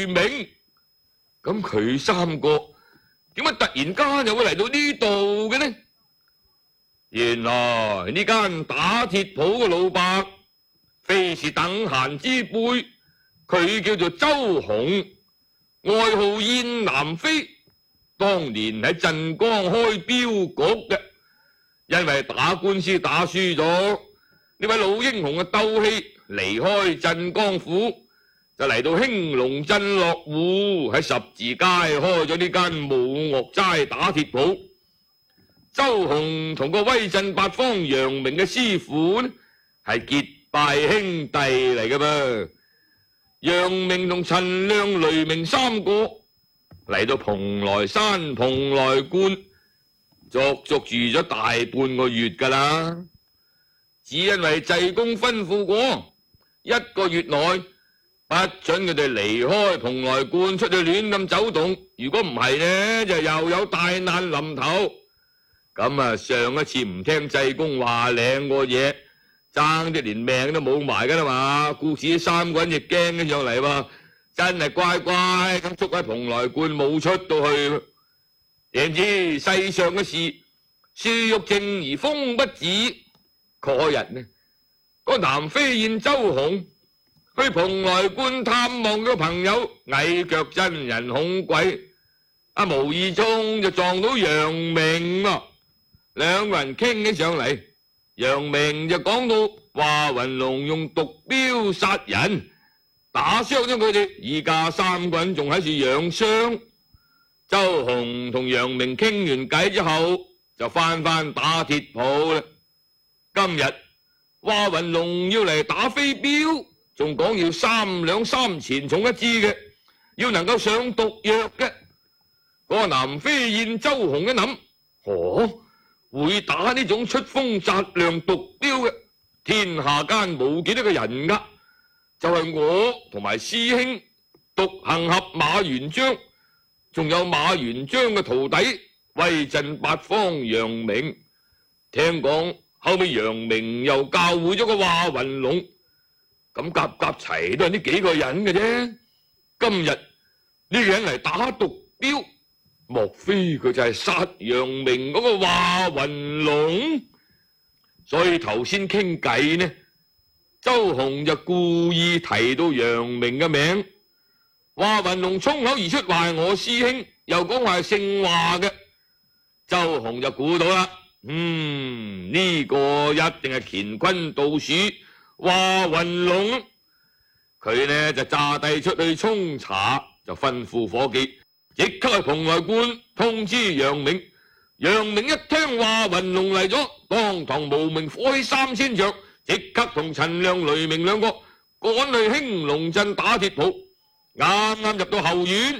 雷鳴。咁佢三個點解突然間又會嚟到呢度嘅呢？原來呢間打鐵鋪嘅老伯非是等閒之輩，佢叫做周洪，外號燕南飛。當年喺鎮江開鏢局嘅，因為打官司打輸咗，呢位老英雄嘅鬥氣離開鎮江府，就嚟到興隆鎮落戶，喺十字街開咗呢間武岳齋打鐵鋪。周洪同個威震八方楊明嘅師傅呢，係結拜兄弟嚟嘅噃。楊明同陳亮、雷鳴三個嚟到蓬萊山、蓬萊觀，足足住咗大半個月噶啦。只因為濟公吩咐過，1個月內不准佢哋離開蓬萊觀出去亂咁走動，如果唔係呢，就又有大難臨頭。咁啊，上一次唔聽濟公話領個嘢，爭啲連命都冇埋噶啦嘛，故此3個人亦驚咗上嚟喎，真係乖乖咁捉喺蓬萊觀冇出到去。點知世上嘅事，樹欲靜而風不止。嗰日呢，個南飛燕周洪去蓬萊觀探望個朋友矮腳真人孔鬼，無意中就撞到楊明喎。兩個人傾起上嚟，楊明就講到華雲龍用毒鏢殺人，打傷咗佢哋，而家3個人仲喺處養傷。周洪同楊明傾完偈之後，就翻打鐵鋪啦。今日華雲龍要嚟打飛鏢，仲講要3兩3錢重一支嘅，要能夠上毒藥嘅。個南飛燕周洪一諗，會打呢種出風擲亮毒鏢嘅，天下間冇幾多個人噶，就係我同埋師兄獨行俠馬元璋，仲有馬元璋嘅徒弟威震八方楊明。聽講後尾楊明又教會咗個華雲龍，咁夾齊都係呢幾個人嘅啫。今日呢個人嚟打毒鏢，莫非佢就係殺楊明嗰個華雲龍？所以頭先傾偈呢，周洪就故意提到楊明嘅名。華雲龍衝口而出話係我師兄，又講話係姓華嘅。周洪就估到啦，呢個一定係乾坤道士華雲龍。佢呢就詐帝出去沖茶，就吩咐伙計即刻去蓬萊觀通知楊明。楊明一聽華雲龍嚟咗，當堂無名火起3000丈，即刻同陳亮、雷鳴兩個趕去興隆鎮打鐵鋪。啱啱入到後院，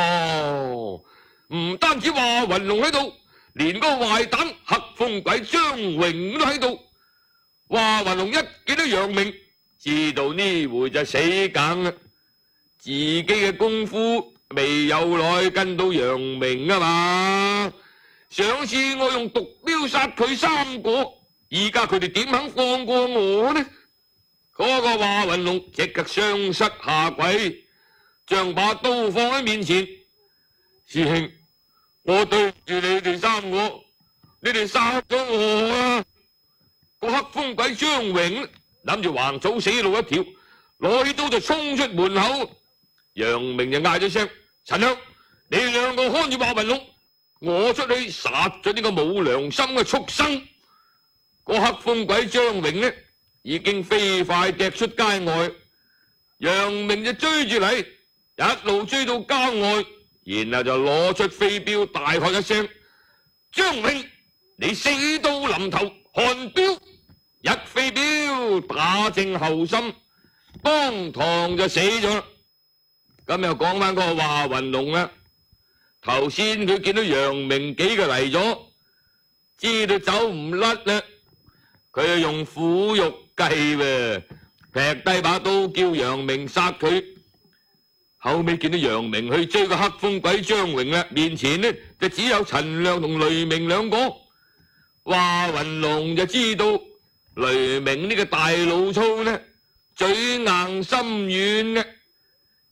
唔單止華雲龍喺度，連個壞蛋黑風鬼張榮都喺度。華雲龍一見到楊明，知道呢回就死梗啦，自己嘅功夫未有耐跟到楊明啊嘛。上次我用毒鏢殺佢3個，而家佢哋點肯放過我呢？嗰個華雲龍即刻雙膝下跪，將把刀放喺面前。師兄，我對住你哋3個，你哋殺咗我啊！個黑風鬼張榮諗住橫走死路一條，攞起刀就衝出門口。楊明就嗌咗聲：陳亮，你2個看住華雲龍，我出去殺咗呢個冇良心嘅畜生。個黑風鬼張榮呢，已經飛快踢出街外，楊明就追住嚟，一路追到郊外，然後就攞出飛鏢大喝一聲：張榮，你死到臨頭看鏢！一飛鏢打正後心，當堂就死咗。咁又講翻個華雲龍啦，頭先佢見到楊明幾個嚟咗，知道走唔甩啦，佢就用苦肉計喎，劈低把刀叫楊明殺佢。後尾見到楊明去追個黑風鬼張榮啦，面前呢就只有陳亮同雷鳴2個。華雲龍就知道雷鳴呢個大老粗呢，嘴硬心軟嘅，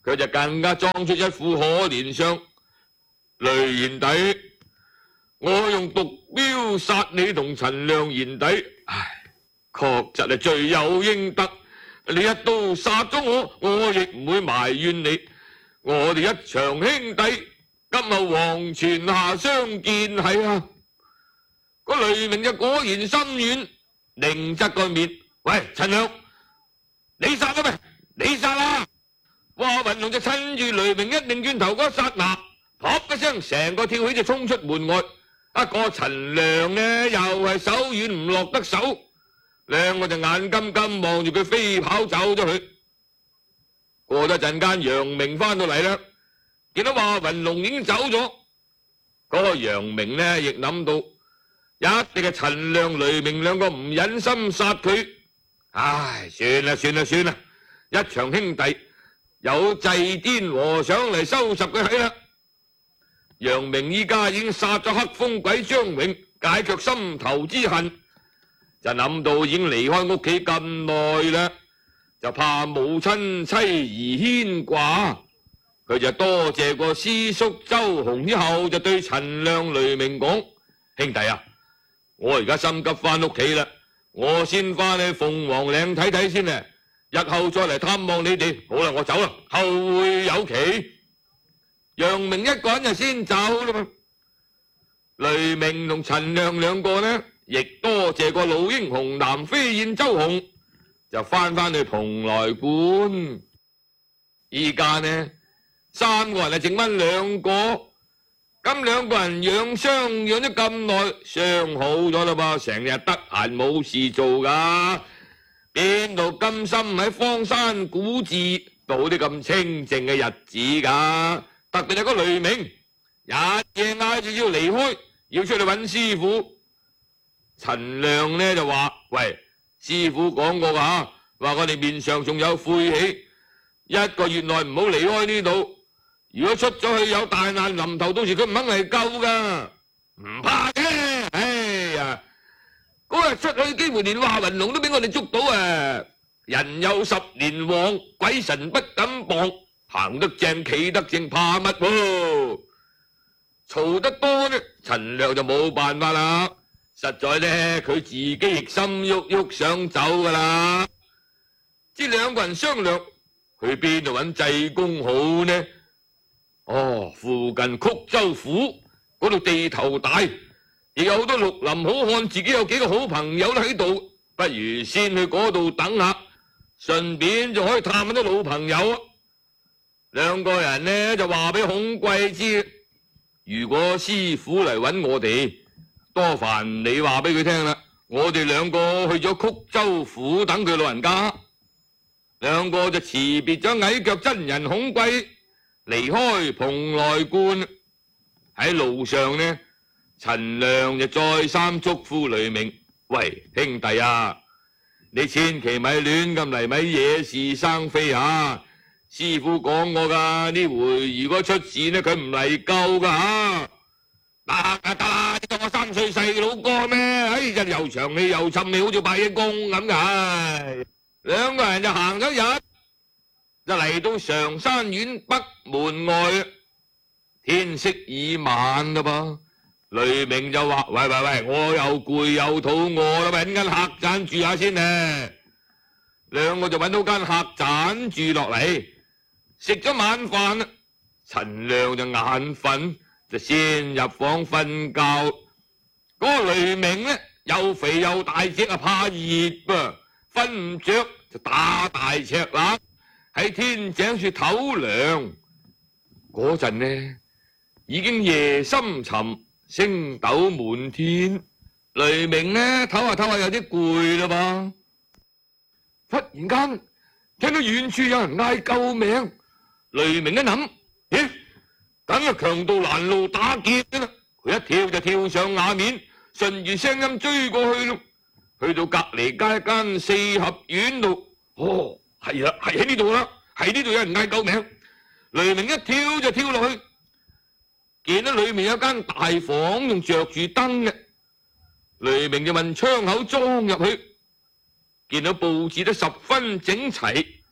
佢就更加裝出一副可憐相。雷賢弟，我用毒鏢殺你同陳亮賢弟，唉，確實係罪有應得。你一刀殺咗我，我亦唔會埋怨你。我哋一場兄弟，今後黃泉下相見。係啊，個雷鳴就果然心軟，擰側個面，喂，陳亮，你殺啦咩？你殺啦！華雲龍就趁住雷鳴一擰轉頭嗰一剎那，噗一聲，成個跳起就衝出門外。一個陳亮呢，又係手軟唔落得手，兩個就眼金金望住佢飛跑走咗去。過咗陣間，楊明翻到嚟啦，見到華雲龍已經走咗。嗰個楊明呢，亦諗到一定係陳亮、雷鳴兩個唔忍心殺佢。唉，算啦算啦算啦，一場兄弟有祭癲和尚嚟收拾佢係啦。楊明依家已經殺咗黑風鬼張永，解決心頭之恨，就諗到已經離開屋企咁耐啦，就怕母親妻兒牽掛，佢就多謝過師叔周洪之後，就對陳亮、雷鳴講：兄弟啊，我而家心急翻屋企啦，我先翻去鳳凰嶺睇睇先啊，日後再嚟探望你哋。好啦，我走啦，後會有期。楊明一個人就先走啦嘛。雷鳴同陳亮兩個呢，亦多謝過老英雄南飛燕周洪，就翻去蓬萊館。依家呢，三個人就剩翻兩個，咁兩個人養傷養咗咁耐，傷好咗啦噃，成日得閒冇事做噶，邊度甘心喺荒山古寺度啲咁清靜嘅日子噶？特別係個雷鳴，日夜嗌住要離開，要出去揾師傅。陳亮呢就話：喂，師傅講過噶吓，話我哋面上仲有晦氣，一個月內唔好離開呢度。如果出咗去有大難臨頭，到時佢唔肯嚟救噶。唔怕嘅，哎呀，嗰日出去幾乎連華雲龍都俾我哋捉到啊！人有10年旺，鬼神不敢傍。行得正企得正，怕乜喎？嘈得多呢，陳亮就冇辦法啦。實在呢，佢自己亦心喐喐想走噶啦。知兩個人商量去邊度揾濟公好呢？哦，附近曲州府嗰度地頭大，亦有好多綠林好漢，自己有幾個好朋友喺度，不如先去嗰度等下，順便就可以探下啲老朋友啊。兩個人呢就話俾孔貴知，如果師傅嚟揾我哋，多煩你話俾佢聽啦。我哋兩個去咗曲州府等佢老人家。兩個就辭別咗矮腳真人孔貴，離開蓬萊觀。喺路上呢，陳亮就再三囑咐雷鳴：喂，兄弟啊，你千祈咪亂咁嚟，咪惹是生非啊！師傅講過噶，呢回如果出事呢，佢唔嚟救噶吓。得啦，你當我3歲細佬哥咩？哎呀，又長氣又沉氣，好似拜公咁噶。兩個人就行咗日，就嚟到常山縣北門外，天色已晚啦噃。雷鳴就話：喂，我又攰又肚餓啦，搵間客棧住下先呢。兩個就搵到間客棧住落嚟。食咗晚飯啦，陳亮就眼瞓，就先入房瞓覺。嗰個雷鳴呢，又肥又大隻啊，怕熱噃，瞓唔着就打大赤冷喺天井處唞涼。嗰陣呢，已經夜深沉，星斗滿天。雷鳴呢，唞下有啲攰啦噃。忽然間聽到遠處有人嗌救命。雷鳴一諗，咦，梗係強盜攔路打劫啦！佢一跳就跳上瓦面，順住聲音追過去咯。去到隔離街一間4合院度，哦，係啦，係喺呢度啦，係呢度有人嗌救命。雷鳴一跳就跳落去，見到裏面有間大房仲着住燈嘅。雷鳴就問窗口裝入去，見到佈置得十分整齊。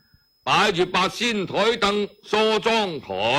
擺住八仙台凳、梳妝台。